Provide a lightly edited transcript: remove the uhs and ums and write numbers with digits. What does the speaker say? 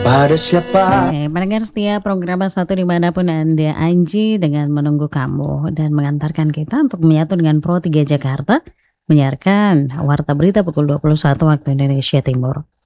pada siapa. Oke, pendengar setia program satu dimanapun Anda, Anji dengan menunggu kamu dan mengantarkan kita untuk menyatu dengan Pro 3 Jakarta, menyiarkan Warta Berita pukul 21 waktu Indonesia Timur.